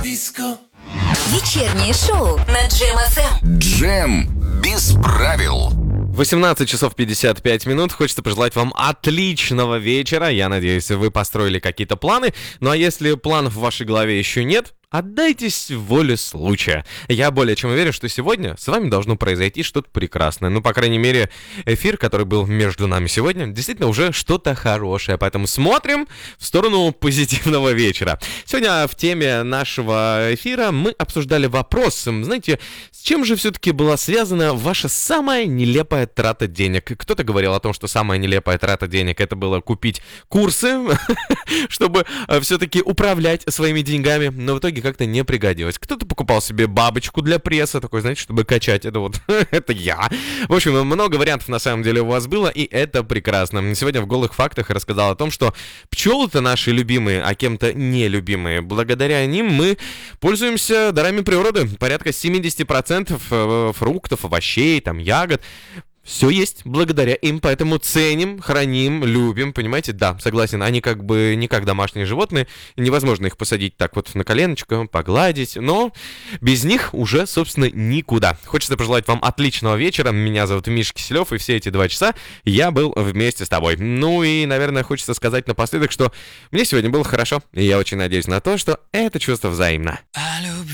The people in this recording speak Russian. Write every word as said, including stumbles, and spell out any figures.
Вечернее шоу на Джем эф эм. Джем без правил. восемнадцать часов пятьдесят пять минут. Хочется пожелать вам отличного вечера. Я надеюсь, вы построили какие-то планы. Ну а если планов в вашей голове еще нет, отдайтесь воле случая. Я более чем уверен, что сегодня с вами должно произойти что-то прекрасное. Ну, по крайней мере, эфир, который был между нами сегодня, действительно уже что-то хорошее. Поэтому смотрим в сторону позитивного вечера. Сегодня в теме нашего эфира мы обсуждали вопрос, знаете, с чем же все-таки была связана ваша самая нелепая трата денег? Кто-то говорил о том, что самая нелепая трата денег — это было купить курсы, чтобы все-таки управлять своими деньгами, но в итоге как-то не пригодилось. Кто-то покупал себе бабочку для пресса, такой, знаете, чтобы качать. Это вот, это я. В общем, много вариантов на самом деле у вас было, и это прекрасно. Сегодня в «Голых фактах» рассказал о том, что пчелы-то наши любимые, а кем-то нелюбимые. Благодаря ним мы пользуемся дарами природы. Порядка семьдесят процентов фруктов, овощей, там, ягод. Все есть благодаря им, поэтому ценим, храним, любим, понимаете? Да, согласен, они как бы не как домашние животные, невозможно их посадить так вот на коленочко, погладить, но без них уже, собственно, никуда. Хочется пожелать вам отличного вечера, меня зовут Миша Киселев, и все эти два часа я был вместе с тобой. Ну и, наверное, хочется сказать напоследок, что мне сегодня было хорошо, и я очень надеюсь на то, что это чувство взаимно.